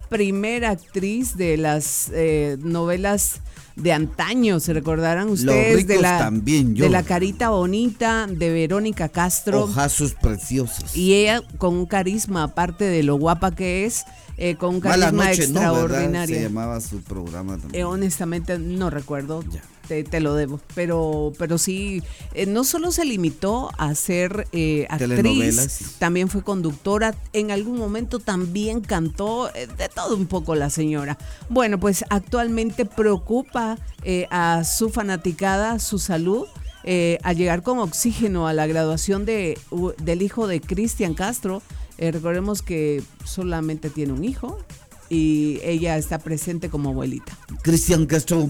primera actriz de las novelas de antaño, se recordarán ustedes de la carita bonita de Verónica Castro. Ojazos preciosos. Y ella con un carisma, aparte de lo guapa que es, con un carisma extraordinario. Se llamaba su programa también. Honestamente no recuerdo. Te lo debo, pero sí, no solo se limitó a ser actriz, también fue conductora, en algún momento también cantó, de todo un poco la señora. Bueno, pues actualmente preocupa a su fanaticada, su salud, al llegar con oxígeno a la graduación del hijo de Cristian Castro. Recordemos que solamente tiene un hijo y ella está presente como abuelita. Cristian Castro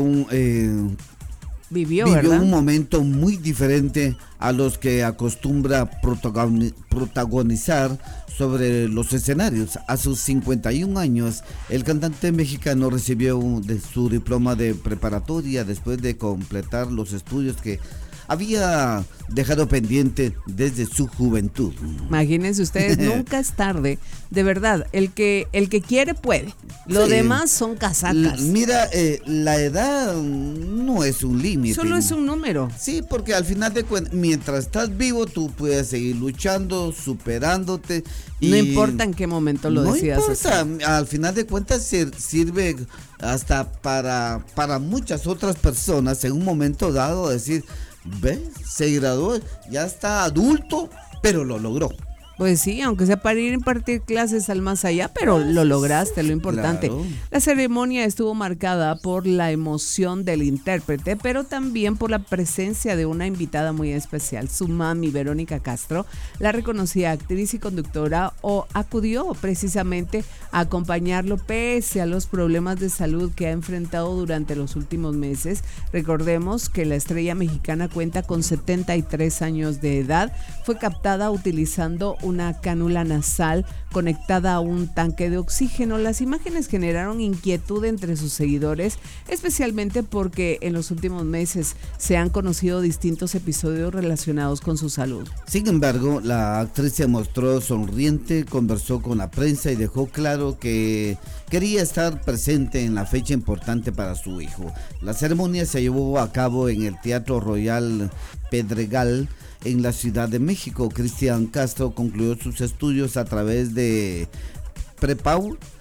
vivió un momento muy diferente a los que acostumbra protagonizar sobre los escenarios. A sus 51 años, el cantante mexicano recibió su diploma de preparatoria después de completar los estudios que había dejado pendiente desde su juventud. Imagínense ustedes, nunca es tarde, de verdad, el que quiere puede, lo demás son casacas. Mira, la edad no es un límite. Solo es un número. Sí, porque al final de cuentas, mientras estás vivo, tú puedes seguir luchando, superándote. No importa en qué momento lo decidas. No importa, al final de cuentas sirve hasta para muchas otras personas en un momento dado decir, ¿ves? Se graduó, ya está adulto, pero lo logró. Pues sí, aunque sea para ir a impartir clases al más allá, pero lo lograste, lo importante. Claro. La ceremonia estuvo marcada por la emoción del intérprete, pero también por la presencia de una invitada muy especial. Su mami, Verónica Castro, la reconocida actriz y conductora, acudió precisamente a acompañarlo pese a los problemas de salud que ha enfrentado durante los últimos meses. Recordemos que la estrella mexicana cuenta con 73 años de edad. Fue captada utilizando una cánula nasal conectada a un tanque de oxígeno. Las imágenes generaron inquietud entre sus seguidores, especialmente porque en los últimos meses se han conocido distintos episodios relacionados con su salud. Sin embargo, la actriz se mostró sonriente, conversó con la prensa y dejó claro que quería estar presente en la fecha importante para su hijo. La ceremonia se llevó a cabo en el Teatro Royal Pedregal, en la Ciudad de México. Cristian Castro concluyó sus estudios a través de Prepa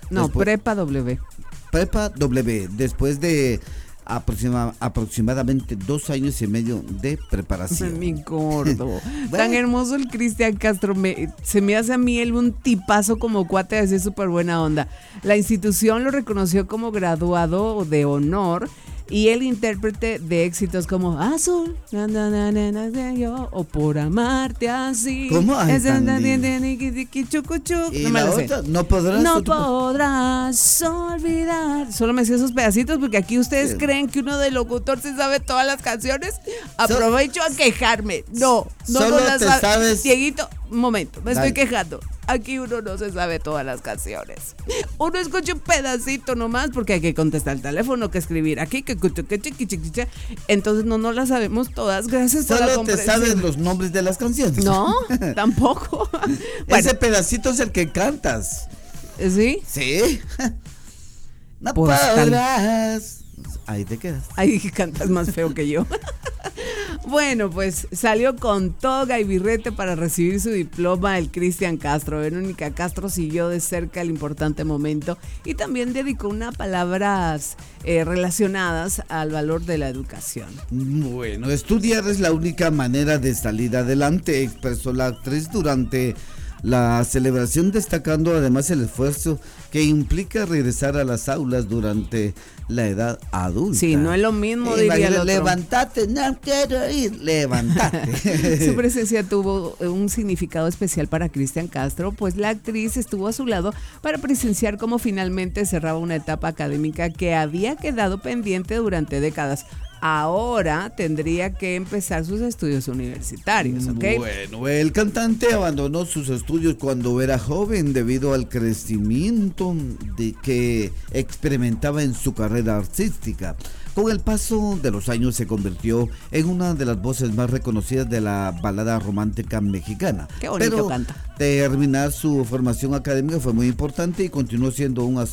W. Prepa W, después de aproximadamente 2 años y medio de preparación. Mi gordo. Bueno. Tan hermoso el Cristian Castro. Se me hace a mí él un tipazo como cuate, así súper buena onda. La institución lo reconoció como graduado de honor y el intérprete de éxitos como Azul, o Por amarte así. ¿Cómo? Y la otra, no podrás olvidar. Solo me sé esos pedacitos porque aquí ustedes creen que uno de locutor se sabe todas las canciones. Aprovecho a quejarme. No las sabes. Dieguito, un momento, estoy quejando. Aquí uno no se sabe todas las canciones. Uno escucha un pedacito nomás porque hay que contestar el teléfono, que escribir aquí, entonces no las sabemos todas. Gracias por la comprensión. ¿Solo te sabes los nombres de las canciones? No, tampoco. Bueno. Ese pedacito es el que cantas. ¿Sí? Sí. No podrás. Ahí te quedas. Ahí cantas más feo que yo. Bueno, pues salió con toga y birrete para recibir su diploma el Cristian Castro. Verónica Castro siguió de cerca el importante momento y también dedicó unas palabras relacionadas al valor de la educación. Bueno, estudiar es la única manera de salir adelante, expresó la actriz durante la celebración, destacando además el esfuerzo que implica regresar a las aulas durante la edad adulta. Sí, no es lo mismo, diría el otro. Levántate, no quiero ir, levántate. Su presencia tuvo un significado especial para Cristian Castro, pues la actriz estuvo a su lado para presenciar cómo finalmente cerraba una etapa académica que había quedado pendiente durante décadas. Ahora tendría que empezar sus estudios universitarios, ¿ok? Bueno, el cantante abandonó sus estudios cuando era joven debido al crecimiento que experimentaba en su carrera artística. Con el paso de los años se convirtió en una de las voces más reconocidas de la balada romántica mexicana. Qué bonito canta. Terminar su formación académica fue muy importante y continuó siendo un